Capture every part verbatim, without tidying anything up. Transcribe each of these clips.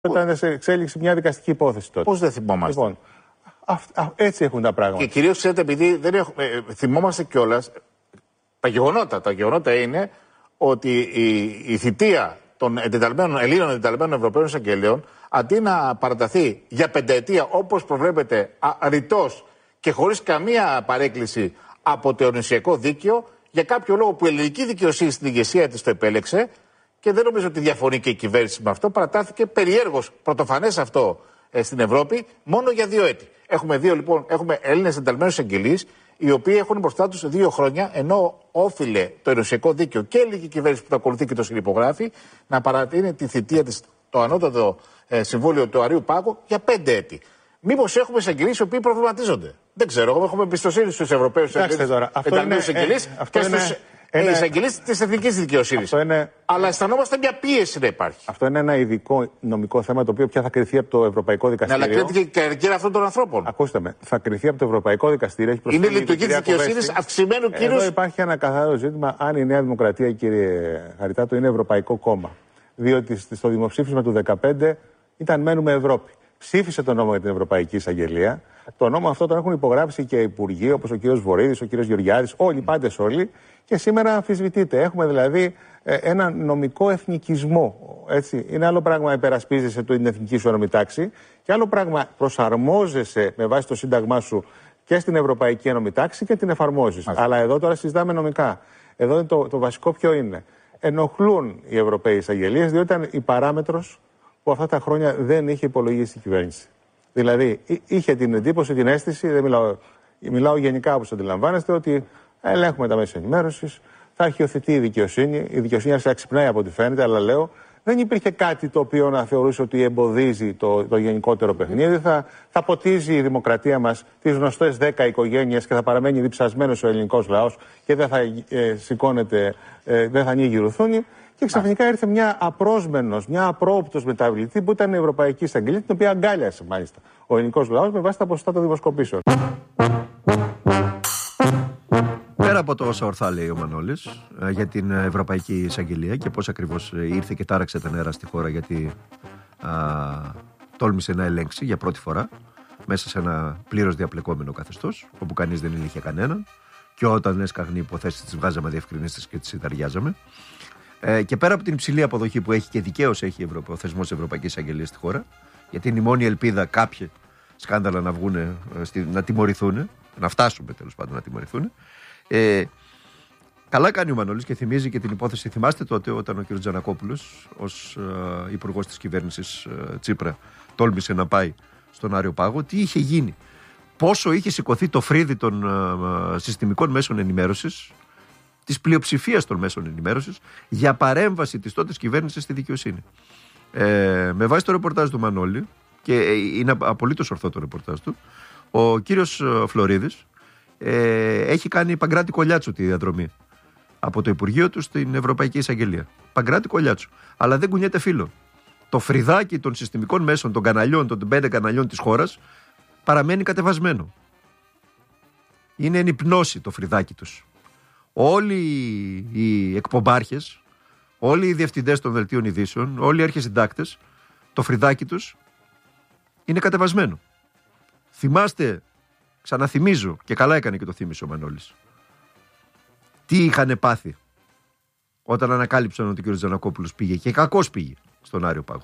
Ήταν σε εξέλιξη μια δικαστική υπόθεση τότε. Πώς δεν θυμόμαστε. Λοιπόν, α, α, έτσι έχουν τα πράγματα. Και κυρίως, ξέρετε, επειδή δεν έχουμε, ε, θυμόμαστε κιόλας τα γεγονότα. Τα γεγονότα είναι ότι η, η θητεία των εντεταλμένων, Ελλήνων εντεταλμένων Ευρωπαίων Εισαγγελέων, αντί να παραταθεί για πενταετία, όπως προβλέπεται, ρητός και χωρίς καμία παρέκκληση από το ενωσιακό δίκαιο, για κάποιο λόγο που η ελληνική δικαιοσύνη στην ηγεσία της το επέλεξε, και δεν νομίζω ότι διαφωνεί και η κυβέρνηση με αυτό, παρατάθηκε περιέργως, πρωτοφανές αυτό ε, στην Ευρώπη, μόνο για δύο έτη. Έχουμε, δύο, λοιπόν, έχουμε Έλληνες ενταλμένους εισαγγελείς, οι οποίοι έχουν μπροστά τους δύο χρόνια, ενώ όφιλε το ενωσιακό δίκαιο και η ελληνική κυβέρνηση που το ακολουθεί και το συνυπογράφει, να παρατείνει τη θητεία της, το ανώτατο ε, συμβούλιο του Αρείου Πάγου για πέντε έτη. Μήπως έχουμε εισαγγελείς οι οποίοι προβληματίζονται. Δεν ξέρω. Έχουμε εμπιστοσύνη στους Ευρωπαίους ενταλμένους εισαγγελείς και στους ένα... εισαγγελείς της εθνικής δικαιοσύνης. Είναι... Αλλά αισθανόμαστε μια πίεση να υπάρχει. Αυτό είναι ένα ειδικό νομικό θέμα, το οποίο πια θα κριθεί από το Ευρωπαϊκό Δικαστήριο. Ναι, αλλά κρίνεται και η καριέρα αυτών των ανθρώπων. Ακούστε με, θα κριθεί από το Ευρωπαϊκό Δικαστήριο. Έχει είναι λειτουργική τη δικαιοσύνη αυξημένου κύρους. Εδώ υπάρχει ένα καθαρό ζήτημα αν η Νέα Δημοκρατία, κύριε Χαριτάτο, είναι Ευρωπαϊκό κόμμα. Διότι στο δημοψήφισμα του δεκαπέντε ήταν μένουμε Ευρώπη. Ψήφισε τον νόμο για την Ευρωπαϊκή Εισαγγελία. Το νόμο αυτό τον έχουν υπογράψει και υπουργοί όπως ο κ. Βορύδης, ο κ. Γεωργιάδης, όλοι οι πάντες όλοι. Και σήμερα αμφισβητείται. Έχουμε δηλαδή ε, ένα νομικό εθνικισμό. Έτσι. Είναι άλλο πράγμα υπερασπίζεσαι την εθνική σου ενόμη τάξη, και άλλο πράγμα προσαρμόζεσαι με βάση το σύνταγμά σου και στην Ευρωπαϊκή Ενόμη Τάξη και την εφαρμόζεις. Αλλά εδώ τώρα συζητάμε νομικά. Εδώ το, το βασικό ποιο είναι. Ενοχλούν οι Ευρωπαίοι εισαγγελίες, διότι ήταν η παράμετρος που αυτά τα χρόνια δεν είχε υπολογίσει η κυβέρνηση. Δηλαδή, είχε την εντύπωση, την αίσθηση, δεν μιλάω, μιλάω γενικά όπως αντιλαμβάνεστε, ότι ελέγχουμε τα μέσα ενημέρωσης, θα αρχιοθετεί η δικαιοσύνη. Η δικαιοσύνη άρχισε να ξυπνάει από ό,τι φαίνεται, αλλά λέω, δεν υπήρχε κάτι το οποίο να θεωρούσε ότι εμποδίζει το, το γενικότερο παιχνίδι. Θα, θα ποτίζει η δημοκρατία μας τις γνωστές δέκα οικογένειες και θα παραμένει διψασμένος ο ελληνικός λαός και δεν θα ε, σηκώνεται, ε, δεν θα ανοίγει ρουθούνη. Και ξαφνικά ήρθε μια απρόσμενος, μια απρόοπτος μεταβλητή που ήταν η Ευρωπαϊκή Εισαγγελία, την οποία αγκάλιασε μάλιστα ο ελληνικός λαός με βάση τα ποσοστά των δημοσκοπήσεων. Πέρα από το όσα ορθά λέει ο Μανώλης ε, για την Ευρωπαϊκή Εισαγγελία και πώς ακριβώς ήρθε και τάραξε τα νερά στη χώρα, γιατί α, τόλμησε να ελέγξει για πρώτη φορά μέσα σε ένα πλήρως διαπλεκόμενο καθεστώς, όπου κανείς δεν είχε κανέναν, και όταν έσκαγνε υποθέσεις τις βγάζαμε διευκρινίστες και τις συνταριάζαμε. Ε, και πέρα από την υψηλή αποδοχή που έχει και δικαίως έχει ο θεσμός της Ευρωπαϊκής Εισαγγελίας στη χώρα, γιατί είναι η μόνη ελπίδα κάποια σκάνδαλα να βγουν, να τιμωρηθούν, να φτάσουμε τέλος πάντων να τιμωρηθούν. Ε, καλά κάνει ο Μανώλης και θυμίζει και την υπόθεση. Θυμάστε τότε όταν ο κ. Τζανακόπουλος ως ε, υπουργός της κυβέρνησης ε, Τσίπρα τόλμησε να πάει στον Άριο Πάγο, τι είχε γίνει, πόσο είχε σηκωθεί το φρύδι των ε, συστημικών μέσων ενημέρωσης, της πλειοψηφίας των μέσων ενημέρωσης, για παρέμβαση της τότε κυβέρνησης στη δικαιοσύνη. Ε, με βάση το ρεπορτάζ του Μανώλη, και είναι απολύτως ορθό το ρεπορτάζ του, ο κύριος Φλωρίδης ε, έχει κάνει Παγκράτη Κολιάτσου τη διαδρομή από το Υπουργείο του στην Ευρωπαϊκή Εισαγγελία. Παγκράτη Κολιάτσου. Αλλά δεν κουνιέται φύλλο. Το φρυδάκι των συστημικών μέσων, των καναλιών, των πέντε καναλιών της χώρας, παραμένει κατεβασμένο. Είναι εν υπνώση το φρυδάκι τους. Όλοι οι εκπομπάρχες, όλοι οι διευθυντές των δελτίων ειδήσεων, όλοι οι αρχισυντάκτες, το φρυδάκι τους είναι κατεβασμένο. Θυμάστε, ξαναθυμίζω, και καλά έκανε και το θύμισε ο Μανώλης, τι είχανε πάθει όταν ανακάλυψαν ότι ο κ. Τζανακόπουλος πήγε, και κακώς πήγε, στον Άριο Πάγο.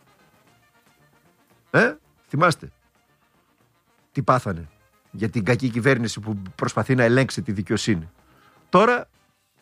Ε, θυμάστε τι πάθανε για την κακή κυβέρνηση που προσπαθεί να ελέγξει τη δικαιοσύνη. Τώρα,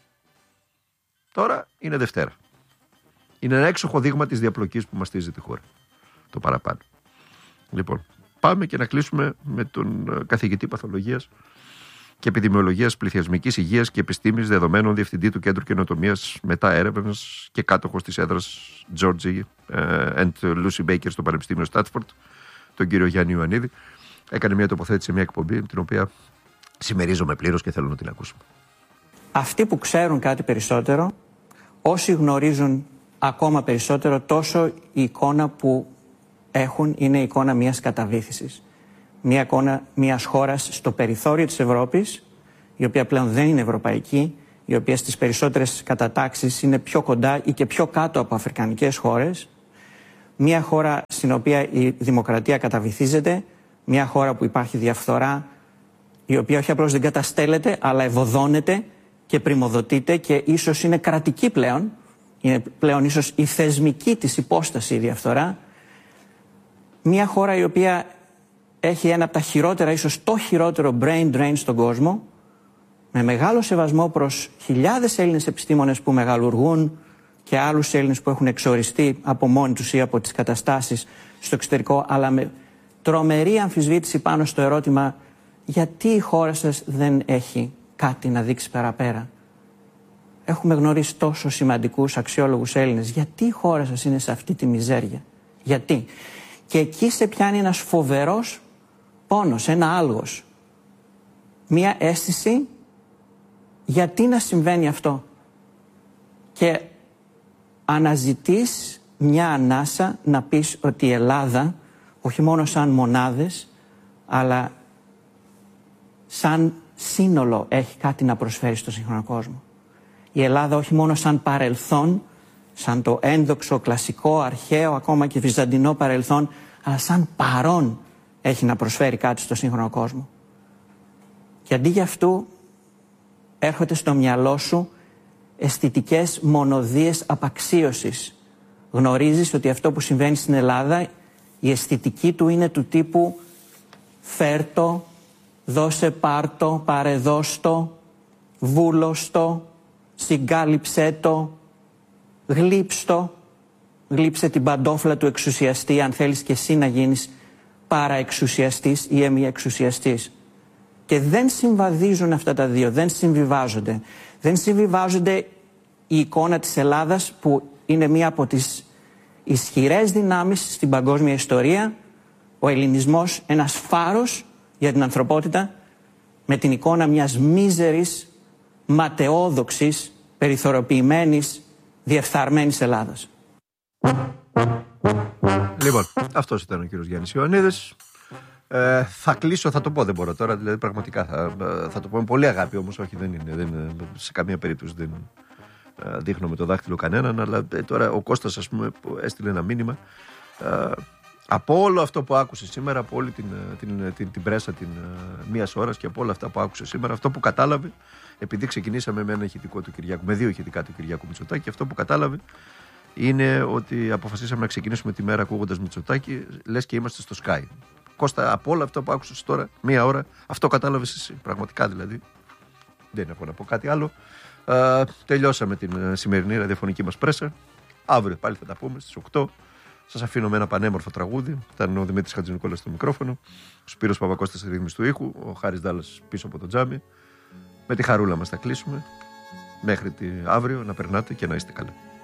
τώρα είναι Δευτέρα. Είναι ένα έξοχο δείγμα της διαπλοκής που μαστίζει τη χώρα. Το παραπάνω. Λοιπόν, πάμε και να κλείσουμε με τον καθηγητή παθολογίας και επιδημιολογίας πληθυσμικής υγείας και επιστήμης δεδομένων, διευθυντή του Κέντρου Καινοτομίας Μετά Έρευνας και κάτοχος της έδρας Georgie and Lucy Baker στο Πανεπιστήμιο Στάτφορντ, τον κύριο Γιάννη Ιωαννίδη. Έκανε μια τοποθέτηση σε μια εκπομπή, την οποία συμμερίζομαι πλήρως και θέλω να την ακούσουμε. Αυτοί που ξέρουν κάτι περισσότερο, όσοι γνωρίζουν ακόμα περισσότερο, τόσο η εικόνα που έχουν είναι η εικόνα μιας καταβήθησης. Μια εικόνα μιας χώρας στο περιθώριο της Ευρώπης, η οποία πλέον δεν είναι ευρωπαϊκή, η οποία στις περισσότερες κατατάξεις είναι πιο κοντά ή και πιο κάτω από αφρικανικές χώρες, μια χώρα στην οποία η δημοκρατία καταβυθίζεται, μια χώρα που υπάρχει διαφθορά, η οποία όχι απλώς δεν καταστέλλεται, αλλά ευωδώνεται και πριμοδοτείται και ίσως είναι κρατική πλέον, είναι πλέον ίσως η θεσμική της υπόσταση η διαφθορά. Μια χώρα η οποία έχει ένα από τα χειρότερα, ίσως το χειρότερο brain drain στον κόσμο, με μεγάλο σεβασμό προς χιλιάδες Έλληνες επιστήμονες που μεγαλουργούν και άλλους Έλληνες που έχουν εξοριστεί από μόνοι τους ή από τις καταστάσεις στο εξωτερικό, αλλά με τρομερή αμφισβήτηση πάνω στο ερώτημα γιατί η χώρα σας δεν έχει κάτι να δείξει παραπέρα. Έχουμε γνωρίσει τόσο σημαντικούς αξιόλογους Έλληνες. Γιατί η χώρα σας είναι σε αυτή τη μιζέρια? Γιατί? Και εκεί σε πιάνει ένας φοβερός πόνος, ένα άλγος. Μία αίσθηση γιατί να συμβαίνει αυτό. Και αναζητείς μια ανάσα να πεις ότι η Ελλάδα, όχι μόνο σαν μονάδες, αλλά σαν σύνολο έχει κάτι να προσφέρει στο σύγχρονο κόσμο. Η Ελλάδα όχι μόνο σαν παρελθόν, σαν το ένδοξο, κλασικό, αρχαίο, ακόμα και βυζαντινό παρελθόν, αλλά σαν παρόν έχει να προσφέρει κάτι στο σύγχρονο κόσμο. Και αντί για αυτού έρχονται στο μυαλό σου αισθητικές μονοδίες απαξίωσης. Γνωρίζεις ότι αυτό που συμβαίνει στην Ελλάδα, η αισθητική του είναι του τύπου φέρτο, δώσε πάρτο, παρεδώστο, βούλωστο, συγκάλυψέ το, γλύψτο, γλύψε την παντόφλα του εξουσιαστή αν θέλεις και εσύ να γίνεις παραεξουσιαστής ή εμιεξουσιαστής. Και δεν συμβαδίζουν αυτά τα δύο, δεν συμβιβάζονται. Δεν συμβιβάζονται η εικόνα της Ελλάδας που είναι μία από τις ισχυρές δυνάμεις στην παγκόσμια ιστορία, ο ελληνισμός ένας φάρος για την ανθρωπότητα, με την εικόνα μιας μίζερης, ματαιόδοξης, περιθωριοποιημένης, διεφθαρμένης Ελλάδας. Λοιπόν, αυτός ήταν ο κύριος Γιάννης Ιωαννίδης. Ε, θα κλείσω, θα το πω, δεν μπορώ τώρα, δηλαδή πραγματικά θα, θα το πω με πολύ αγάπη, όμως όχι, δεν είναι, δεν είναι σε καμία περίπτωση δεν ε, δείχνω με το δάχτυλο κανέναν, αλλά ε, τώρα ο Κώστας, ας πούμε, που έστειλε ένα μήνυμα ε, από όλο αυτό που άκουσε σήμερα, από όλη την, την, την, την πρέσα την uh, μίας ώρας και από όλα αυτά που άκουσε σήμερα, αυτό που κατάλαβε, επειδή ξεκινήσαμε με ένα ηχητικό του Κυριάκου, με δύο ηχητικά του Κυριάκου Μητσοτάκη, αυτό που κατάλαβε είναι ότι αποφασίσαμε να ξεκινήσουμε τη μέρα ακούγοντας Μητσοτάκη, λες και είμαστε στο Sky. Κώστα, από όλα αυτά που άκουσες τώρα, μία ώρα, αυτό κατάλαβες εσύ. Πραγματικά δηλαδή. Δεν έχω να πω κάτι άλλο. Uh, τελειώσαμε την uh, σημερινή ραδιοφωνική μας πρέσα. Αύριο πάλι θα τα πούμε στις οκτώ. Σας αφήνω με ένα πανέμορφο τραγούδι. Ήταν ο Δημήτρης Χατζηνικόλας στο μικρόφωνο, ο Σπύρος Παπακώστας στη ρύθμιση του ήχου, ο Χάρης Ντάλλας πίσω από το τζάμι. Με τη χαρούλα μας θα κλείσουμε. Μέχρι τη αύριο να περνάτε και να είστε καλά.